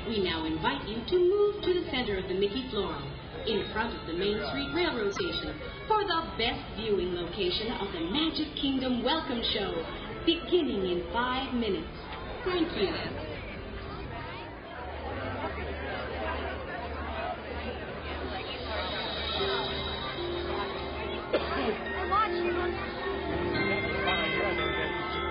We now invite you to move to the center of the Mickey Floral, in front of the Main Street Railroad Station, for the best viewing location of the Magic Kingdom Welcome Show, beginning in 5 minutes. Thank you.